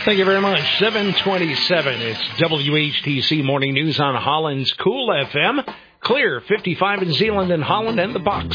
Thank you very much. 727. It's WHTC Morning News on Holland's Cool FM. Clear 55 in Zeeland and Holland and the Box